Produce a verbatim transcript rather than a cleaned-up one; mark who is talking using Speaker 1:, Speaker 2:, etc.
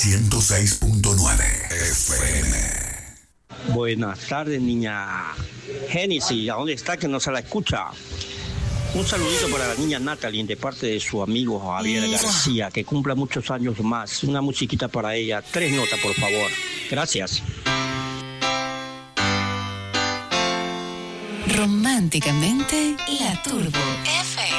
Speaker 1: ciento seis punto nueve F M.
Speaker 2: Buenas tardes, niña Génesis, ¿a dónde está que no se la escucha? Un saludito para la niña Natalie de parte de su amigo Javier García, que cumpla muchos años más. Una musiquita para ella, tres notas por favor. Gracias.
Speaker 3: Románticamente La Turbo F M.